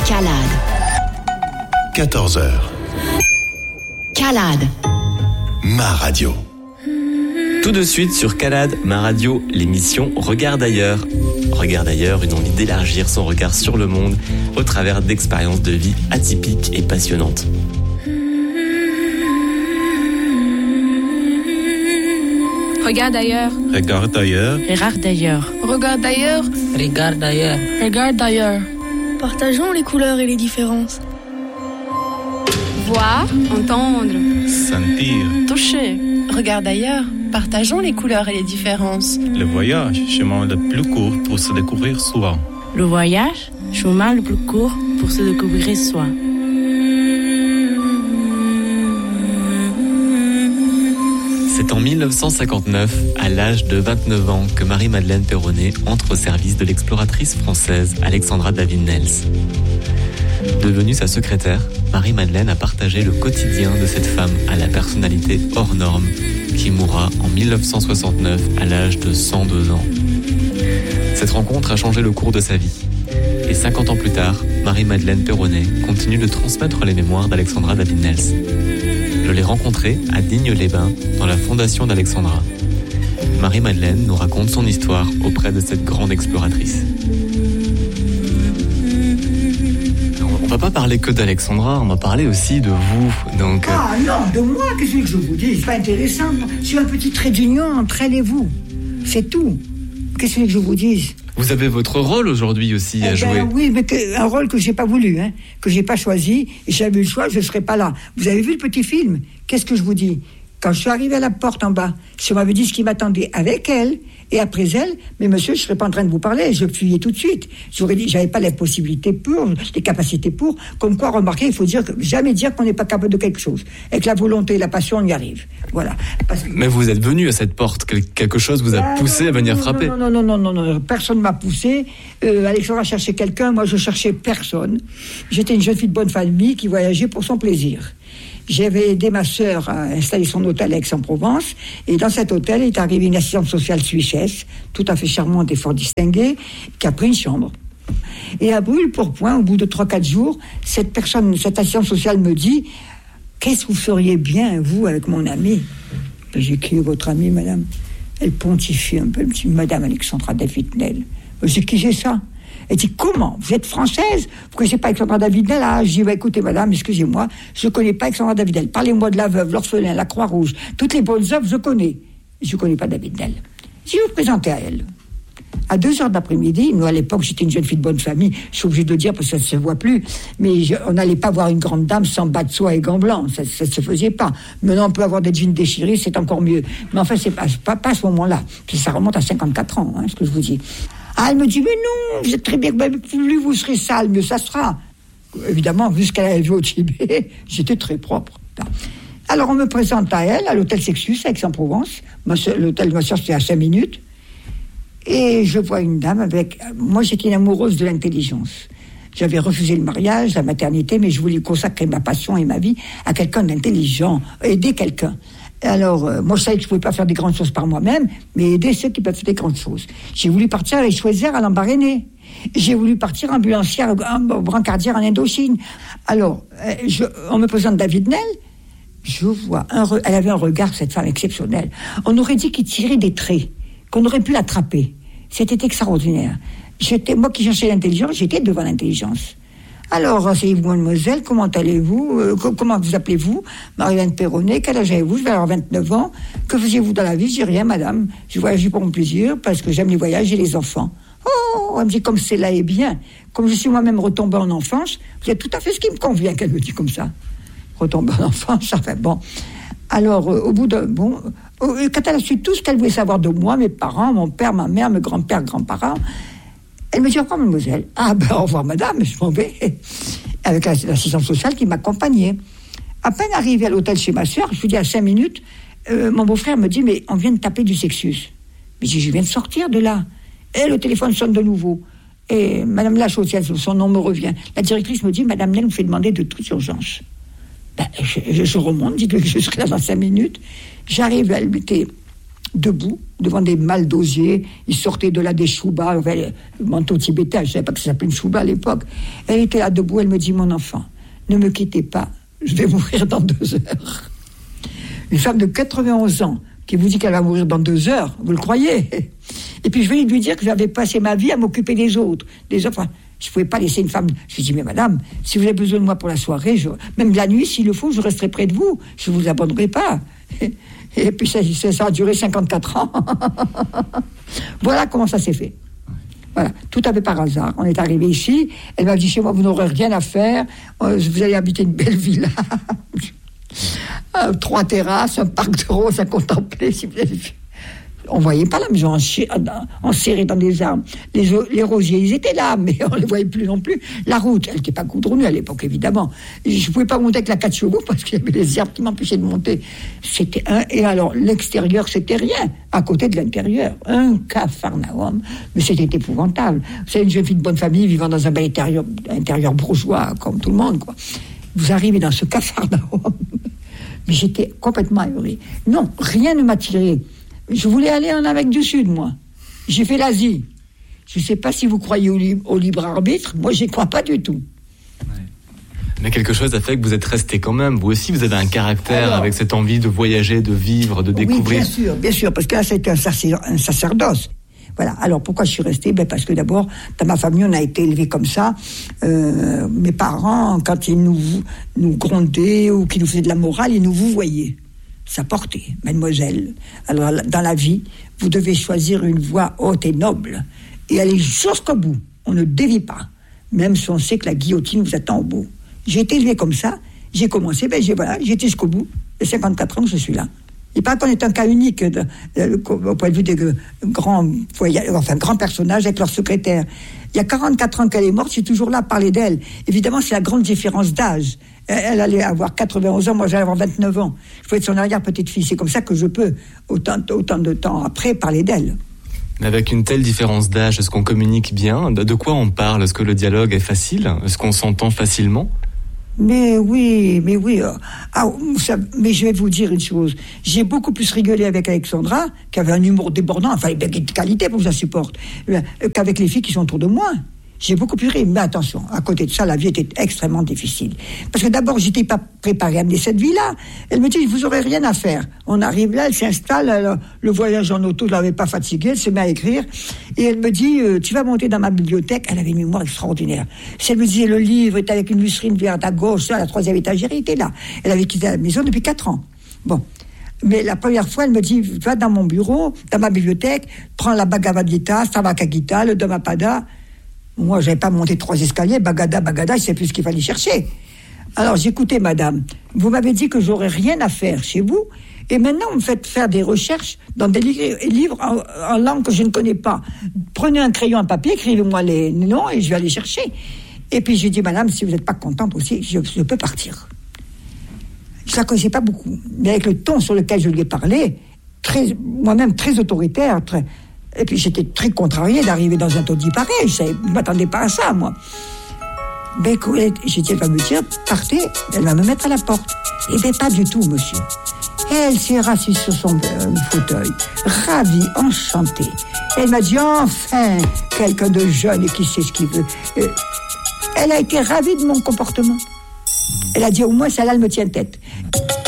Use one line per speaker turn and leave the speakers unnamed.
Calade.
14h.
Calade.
Ma radio.
Tout de suite sur Calade, ma radio, l'émission Regarde ailleurs. Regarde ailleurs, une envie d'élargir son regard sur le monde au travers d'expériences de vie atypiques et passionnantes.
Regarde ailleurs.
Regarde ailleurs.
Regarde ailleurs.
Regarde ailleurs.
Regarde ailleurs.
Regarde ailleurs.
Partageons les couleurs et les différences.
Voir, entendre,
Sentir.
Toucher. Regarde ailleurs. Partageons les couleurs et les différences.
Le voyage, chemin le plus court pour se découvrir soi.
Le voyage, chemin le plus court pour se découvrir soi.
C'est en 1959, à l'âge de 29 ans, que Marie-Madeleine Perronnet entre au service de l'exploratrice française Alexandra David-Nels. Devenue sa secrétaire, Marie-Madeleine a partagé le quotidien de cette femme à la personnalité hors norme qui mourra en 1969 à l'âge de 102 ans. Cette rencontre a changé le cours de sa vie. Et 50 ans plus tard, Marie-Madeleine Perronnet continue de transmettre les mémoires d'Alexandra David-Nels. Je l'ai rencontrée à Digne-les-Bains, dans la fondation d'Alexandra. Marie-Madeleine nous raconte son histoire auprès de cette grande exploratrice. On va pas parler que d'Alexandra, on va parler aussi de vous. Donc,
Ah non, de moi, qu'est-ce que je vous dis? C'est pas intéressant. Je suis un petit trait d'union entre elle et vous. C'est tout. Qu'est-ce que je vous dise?
vous avez votre rôle aujourd'hui aussi à jouer.
Oui, mais un rôle que j'ai pas voulu, que j'ai pas choisi. Et si j'avais eu le choix, je serais pas là. Vous avez vu le petit film? Qu'est-ce que je vous dis? Quand je suis arrivé à la porte en bas, si on m'avait dit ce qui m'attendait avec elle et après elle, mais monsieur, je serais pas en train de vous parler, je fuyais tout de suite. J'aurais dit, j'avais pas les possibilités pour, les capacités pour. Comme quoi, remarquez, il faut jamais dire qu'on n'est pas capable de quelque chose. Avec la volonté et la passion, on y arrive. Voilà.
Mais vous êtes venu à cette porte, quelque chose vous a poussé à venir frapper.
Non, personne m'a poussé. Alexandra cherchait quelqu'un, moi je cherchais personne. J'étais une jeune fille de bonne famille qui voyageait pour son plaisir. J'avais aidé ma sœur à installer son hôtel à Aix-en-Provence. Et dans cet hôtel est arrivée une assistante sociale suissesse, tout à fait charmante et fort distinguée, qui a pris une chambre. Et à brûle-pourpoint, au bout de 3-4 jours, cette assistante sociale me dit « Qu'est-ce que vous feriez bien, vous, avec mon amie ?» J'ai dit « Qui est votre amie, madame ?» Elle pontifie un peu, elle me dit « Madame Alexandra David-Nels. » J'ai dit « Qui c'est ça ?» Elle dit, comment? Vous êtes française? Vous connaissez pas Alexandra David-Nels? Ah, je dis, écoutez, madame, excusez-moi, je connais pas Alexandra David-Nels. Parlez-moi de la veuve, l'orphelin, la Croix-Rouge. Toutes les bonnes œuvres, je connais. Je connais pas David-Nels. Si je vous présentais à elle, à 2h d'après-midi, nous, à l'époque, j'étais une jeune fille de bonne famille, je suis obligée de le dire parce que ça ne se voit plus, mais on n'allait pas voir une grande dame sans bas de soie et gants blancs. Ça ne se faisait pas. Maintenant, on peut avoir des jeans déchirés, c'est encore mieux. Mais enfin, c'est pas à ce moment-là. Puis ça remonte à 54 ans, ce que je vous dis. Ah, elle me dit, mais non, vous êtes très bien, plus vous serez sale, mieux ça sera. Évidemment, vu ce qu'elle avait vu au Tibet, j'étais très propre. Alors, on me présente à elle, à l'hôtel Sexus, à Aix-en-Provence. L'hôtel de ma soeur, c'était à 5 minutes. Et je vois une dame avec... Moi, j'étais une amoureuse de l'intelligence. J'avais refusé le mariage, la maternité, mais je voulais consacrer ma passion et ma vie à quelqu'un d'intelligent, aider quelqu'un. Alors, moi, je savais que je ne pouvais pas faire des grandes choses par moi-même, mais aider ceux qui peuvent faire des grandes choses. J'ai voulu partir à Choisir à Lambaréné. J'ai voulu partir ambulancière, brancardière en Indochine. Alors, on me présente David-Nels. Je vois, elle avait un regard, cette femme exceptionnelle. On aurait dit qu'il tirait des traits, qu'on aurait pu l'attraper. C'était extraordinaire. Moi qui cherchais l'intelligence, j'étais devant l'intelligence. Alors, asseyez-vous, mademoiselle, comment allez-vous? Comment vous appelez-vous? Marie-Madeleine Perronnet, quel âge avez-vous? Je vais avoir 29 ans. Que faisiez-vous dans la vie? Je dis rien, madame. Je voyage pour mon plaisir, parce que j'aime les voyages et les enfants. Oh, elle me dit, comme c'est là et bien. Comme je suis moi-même retombée en enfance, vous êtes tout à fait ce qui me convient, qu'elle me dit comme ça. Retomber en enfance, ça fait bon. Alors, au bout de... Bon, quand elle a su tout ce qu'elle voulait savoir de moi, mes parents, mon père, ma mère, mes grands-pères, grands-parents, elle me dit, au revoir, mademoiselle. Ah, ben, au revoir, madame, je m'en vais. Avec l'assistante sociale qui m'accompagnait. À peine arrivée à l'hôtel chez ma soeur, je lui dis à 5 minutes, mon beau-frère me dit, mais on vient de taper du Sexus. Mais je viens de sortir de là. Et le téléphone sonne de nouveau. Et madame Lachaudière, son nom me revient. La directrice me dit, madame Nel me fait demander de toute urgence. Ben, je remonte, dites-lui que je serai là dans 5 minutes. J'arrive, elle mettait debout, devant des malles d'osier. Ils sortaient de là des choubas, le manteau tibétain, je ne savais pas que ça s'appelait une chouba à l'époque. Elle était là debout, elle me dit, mon enfant, ne me quittez pas, je vais mourir dans 2 heures. Une femme de 91 ans qui vous dit qu'elle va mourir dans 2 heures, vous le croyez? Et puis je vais lui dire que j'avais passé ma vie à m'occuper des autres. Enfin, je ne pouvais pas laisser une femme. Je lui dis, mais madame, si vous avez besoin de moi pour la soirée, même la nuit, s'il le faut, je resterai près de vous. Je ne vous abandonnerai pas. Et puis ça a duré 54 ans. Voilà comment ça s'est fait. Voilà, tout à fait par hasard. On est arrivé ici, elle m'a dit, chez moi, vous n'aurez rien à faire, vous allez habiter une belle villa. 3 terrasses, un parc de roses à contempler, si vous avez vu. On ne voyait pas la maison enserrée dans des arbres. Les rosiers, ils étaient là, mais on ne les voyait plus non plus. La route, elle n'était pas goudronnée à l'époque, évidemment. Je ne pouvais pas monter avec la 4 chevaux parce qu'il y avait des arbres qui m'empêchaient de monter. Et alors, l'extérieur, c'était rien, à côté de l'intérieur. Un capharnaüm, mais c'était épouvantable. Vous savez, une jeune fille de bonne famille vivant dans un bel intérieur bourgeois, comme tout le monde, quoi. Vous arrivez dans ce capharnaüm. Mais j'étais complètement ahuri. Non, rien ne m'a tiré. Je voulais aller en Amérique du Sud, moi. J'ai fait l'Asie. Je ne sais pas si vous croyez au libre arbitre. Moi, je n'y crois pas du tout.
Ouais. Mais quelque chose a fait que vous êtes resté quand même. Vous aussi, vous avez un caractère avec cette envie de voyager, de vivre, de découvrir.
Oui, bien sûr. Parce que là, c'était un sacerdoce. Voilà. Alors, pourquoi je suis restée? Parce que d'abord, dans ma famille, on a été élevés comme ça. Mes parents, quand ils nous grondaient ou qu'ils nous faisaient de la morale, ils nous vouvoyaient. Ça portait, mademoiselle. Alors, dans la vie, vous devez choisir une voie haute et noble et aller jusqu'au bout. On ne dévie pas, même si on sait que la guillotine vous attend au bout. J'ai été élevée comme ça, j'ai commencé, j'ai été jusqu'au bout. Et 54 ans que je suis là. Il paraît qu'on est un cas unique au point de vue des grands personnages avec leur secrétaire. Il y a 44 ans qu'elle est morte, je suis toujours là à parler d'elle. Évidemment, c'est la grande différence d'âge. Elle allait avoir 91 ans, moi j'allais avoir 29 ans. Je pouvais être son arrière-petite-fille. C'est comme ça que je peux, autant de temps après, parler d'elle.
Mais avec une telle différence d'âge, est-ce qu'on communique bien? De quoi on parle? Est-ce que le dialogue est facile? Est-ce qu'on s'entend facilement?
Mais oui. Mais je vais vous dire une chose. J'ai beaucoup plus rigolé avec Alexandra, qui avait un humour débordant, enfin, il y avait de qualité pour que je la supporte, qu'avec les filles qui sont autour de moi. J'ai beaucoup pu rire, mais attention, à côté de ça, la vie était extrêmement difficile. Parce que d'abord, j'étais pas préparée à amener cette vie-là. Elle me dit, vous aurez rien à faire. On arrive là, elle s'installe, le voyage en auto, je l'avais pas fatiguée, elle se met à écrire, et elle me dit, tu vas monter dans ma bibliothèque. Elle avait une mémoire extraordinaire. Si elle me disait, le livre est avec une lustrine verte à gauche, à la 3e étagère, il était là. Elle avait quitté la maison depuis 4 ans. Bon. Mais la première fois, elle me dit, va dans mon bureau, dans ma bibliothèque, prends la Bhagavad Gita, Stavaka Gita, le Dhammapada. Moi, je n'avais pas monté 3 escaliers, bagada, je ne sais plus ce qu'il fallait chercher. Alors, j'écoutais, madame, vous m'avez dit que j'aurais rien à faire chez vous, et maintenant, vous me faites faire des recherches dans des livres en langue que je ne connais pas. Prenez un crayon, un papier, écrivez-moi les noms, et je vais aller chercher. Et puis, j'ai dit, madame, si vous n'êtes pas contente aussi, je peux partir. Je ne la connaissais pas beaucoup, mais avec le ton sur lequel je lui ai parlé, moi-même très autoritaire, et puis j'étais très contrariée d'arriver dans un taudis pareil. Je ne m'attendais pas à ça, moi. Mais j'ai dit, elle va me dire, partez, elle va me mettre à la porte. Eh bien, pas du tout, monsieur. Et elle s'est rassise sur son fauteuil, ravie, enchantée. Elle m'a dit, enfin, quelqu'un de jeune et qui sait ce qu'il veut. Elle a été ravie de mon comportement. Elle a dit, au moins, celle-là, elle me tient tête.